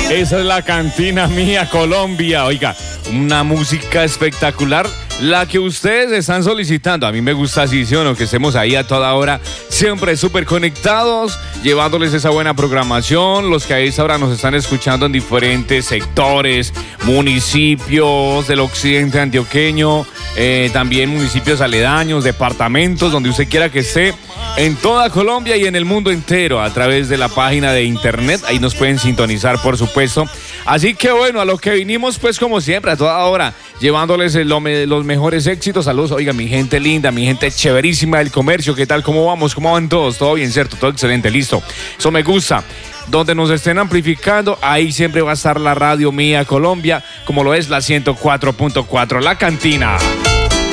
Esa es la cantina mía, Colombia. Oiga, una música espectacular, la que ustedes están solicitando. A mí me gusta así, ¿sí o no? Que estemos ahí a toda hora, siempre súper conectados, llevándoles esa buena programación. Los que a esta hora nos están escuchando en diferentes sectores, municipios del occidente antioqueño, también municipios aledaños, departamentos, donde usted quiera que esté, en toda Colombia y en el mundo entero, a través de la página de internet. Ahí nos pueden sintonizar, por supuesto. Así que bueno, a lo que vinimos, pues como siempre, a toda hora, llevándoles los mejores éxitos. Saludos, oiga, mi gente linda, mi gente chéverísima del comercio. ¿Qué tal? ¿Cómo vamos? ¿Cómo van todos? ¿Todo bien, cierto? Todo excelente, listo. Eso me gusta. Donde nos estén amplificando, ahí siempre va a estar la radio mía Colombia, como lo es la 104.4, La Cantina.